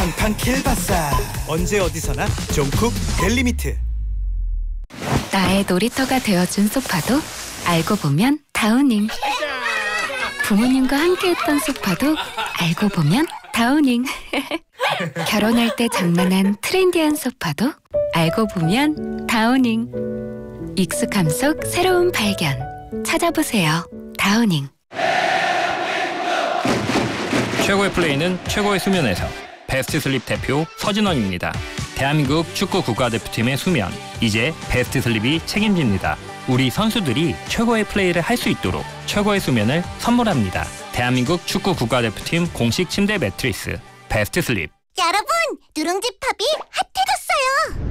팡팡 킬바사. 언제 어디서나 종쿡 델리미트. 나의 놀이터가 되어준 소파도 알고 보면 다우닝. 부모님과 함께했던 소파도 알고 보면 다우닝. 결혼할 때 장만한 트렌디한 소파도 알고 보면 다우닝. 익숙함 속 새로운 발견. 찾아보세요. 다우닝. 최고의 플레이는 최고의 수면에서. 베스트 슬립 대표 서진원입니다. 대한민국 축구 국가대표팀의 수면, 이제 베스트 슬립이 책임집니다. 우리 선수들이 최고의 플레이를 할 수 있도록 최고의 수면을 선물합니다. 대한민국 축구 국가대표팀 공식 침대 매트리스 베스트 슬립. 여러분, 누룽지 팝이 핫해졌어요.